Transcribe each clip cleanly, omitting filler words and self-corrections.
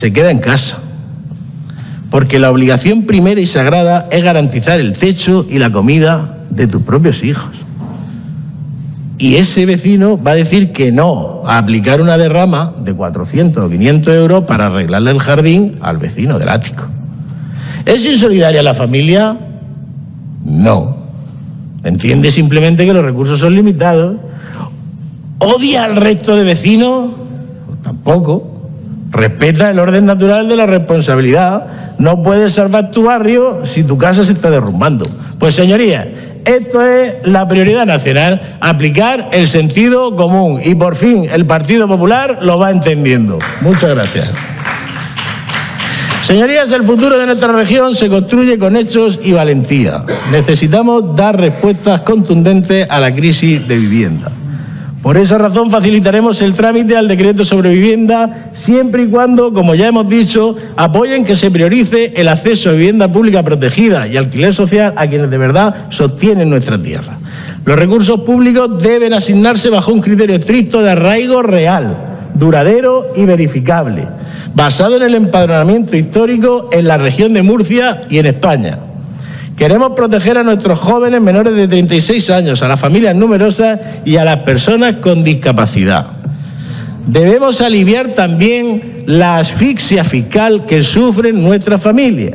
se queda en casa, porque la obligación primera y sagrada es garantizar el techo y la comida de tus propios hijos. Y ese vecino va a decir que no a aplicar una derrama de 400 o 500 euros para arreglarle el jardín al vecino del ático. ¿Es insolidaria la familia? No. Entiende simplemente que los recursos son limitados. ¿Odia al resto de vecinos? Pues tampoco. Respeta el orden natural de la responsabilidad. No puedes salvar tu barrio si tu casa se está derrumbando. Pues señorías, esto es la prioridad nacional, aplicar el sentido común. Y por fin el Partido Popular lo va entendiendo. Muchas gracias. Señorías, el futuro de nuestra región se construye con hechos y valentía. Necesitamos dar respuestas contundentes a la crisis de vivienda. Por esa razón facilitaremos el trámite al decreto sobre vivienda, siempre y cuando, como ya hemos dicho, apoyen que se priorice el acceso a vivienda pública protegida y alquiler social a quienes de verdad sostienen nuestra tierra. Los recursos públicos deben asignarse bajo un criterio estricto de arraigo real, duradero y verificable, basado en el empadronamiento histórico en la región de Murcia y en España. Queremos proteger a nuestros jóvenes menores de 36 años, a las familias numerosas y a las personas con discapacidad. Debemos aliviar también la asfixia fiscal que sufren nuestras familias.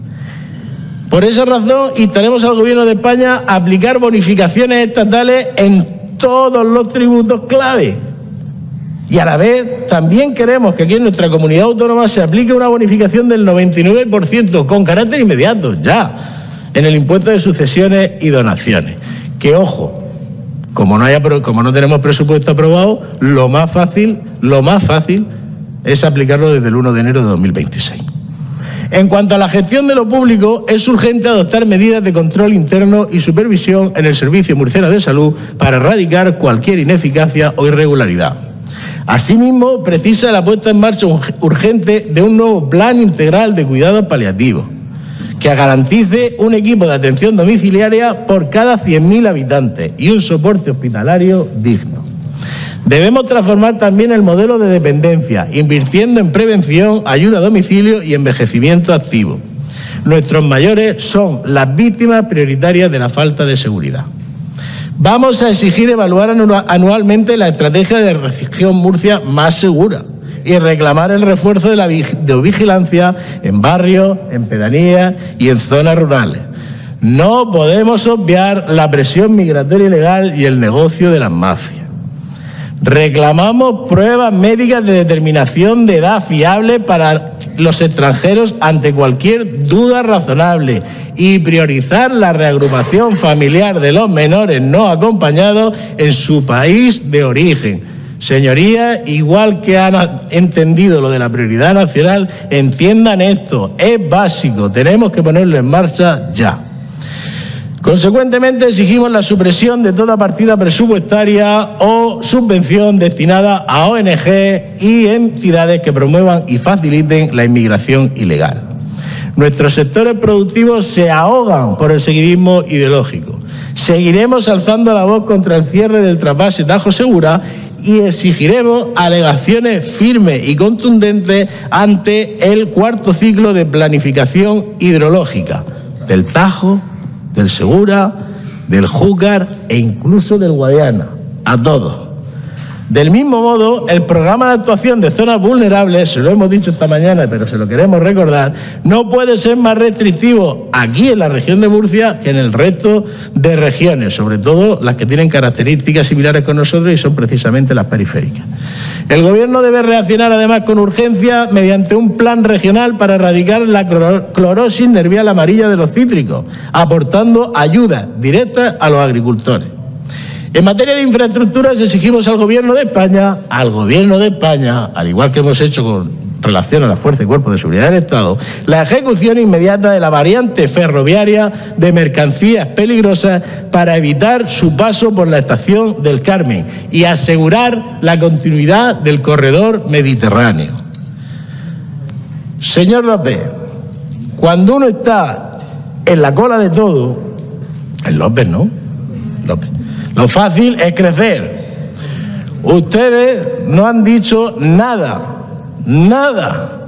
Por esa razón, instaremos al Gobierno de España a aplicar bonificaciones estatales en todos los tributos clave. Y a la vez, también queremos que aquí en nuestra comunidad autónoma se aplique una bonificación del 99% con carácter inmediato, ya, en el impuesto de sucesiones y donaciones. Que, ojo, como no tenemos presupuesto aprobado, lo más fácil es aplicarlo desde el 1 de enero de 2026. En cuanto a la gestión de lo público, es urgente adoptar medidas de control interno y supervisión en el Servicio Murciano de Salud para erradicar cualquier ineficacia o irregularidad. Asimismo, precisa la puesta en marcha urgente de un nuevo plan integral de cuidados paliativos, que garantice un equipo de atención domiciliaria por cada 100.000 habitantes y un soporte hospitalario digno. Debemos transformar también el modelo de dependencia, invirtiendo en prevención, ayuda a domicilio y envejecimiento activo. Nuestros mayores son las víctimas prioritarias de la falta de seguridad. Vamos a exigir evaluar anualmente la estrategia de región Murcia más segura y reclamar el refuerzo de la vigilancia en barrios, en pedanías y en zonas rurales. No podemos obviar la presión migratoria ilegal y el negocio de las mafias. Reclamamos pruebas médicas de determinación de edad fiable para los extranjeros ante cualquier duda razonable y priorizar la reagrupación familiar de los menores no acompañados en su país de origen. Señorías, igual que han entendido lo de la prioridad nacional, entiendan esto, es básico, tenemos que ponerlo en marcha ya. Consecuentemente, exigimos la supresión de toda partida presupuestaria o subvención destinada a ONG y entidades que promuevan y faciliten la inmigración ilegal. Nuestros sectores productivos se ahogan por el seguidismo ideológico. Seguiremos alzando la voz contra el cierre del trasvase Tajo Segura y exigiremos alegaciones firmes y contundentes ante el cuarto ciclo de planificación hidrológica del Tajo, del Segura, del Júcar e incluso del Guadiana, a todos. Del mismo modo, el programa de actuación de zonas vulnerables, se lo hemos dicho esta mañana, pero se lo queremos recordar, no puede ser más restrictivo aquí en la región de Murcia que en el resto de regiones, sobre todo las que tienen características similares con nosotros y son precisamente las periféricas. El Gobierno debe reaccionar además con urgencia mediante un plan regional para erradicar la clorosis nervial amarilla de los cítricos, aportando ayudas directas a los agricultores. En materia de infraestructuras exigimos al Gobierno de España, al igual que hemos hecho con relación a las Fuerzas y Cuerpos de Seguridad del Estado, la ejecución inmediata de la variante ferroviaria de mercancías peligrosas para evitar su paso por la estación del Carmen y asegurar la continuidad del corredor mediterráneo. Señor López, cuando uno está en la cola de todo, el López, ¿no? López. Lo fácil es crecer. Ustedes no han dicho nada